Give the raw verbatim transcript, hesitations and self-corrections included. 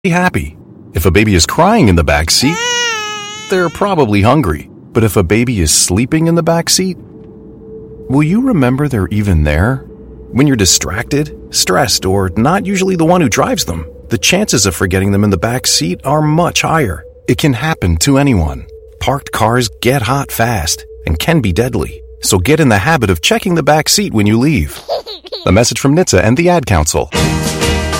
happy. If a baby is crying in the back seat, they're probably hungry. But if a baby is sleeping in the back seat, will you remember they're even there? When you're distracted, stressed, or not usually the one who drives them, the chances of forgetting them in the back seat are much higher. It can happen to anyone. Parked cars get hot fast and can be deadly. So get in the habit of checking the back seat when you leave. A message from N H T S A and the Ad Council.